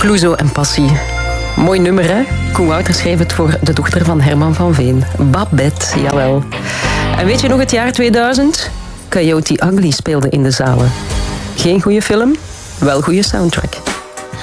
Clouseau en Passie. Mooi nummer, hè? Koen Wouters schreef het voor de dochter van Herman van Veen. Babette, jawel. En weet je nog het jaar 2000? Coyote Ugly speelde in de zalen. Geen goede film, wel goede soundtrack.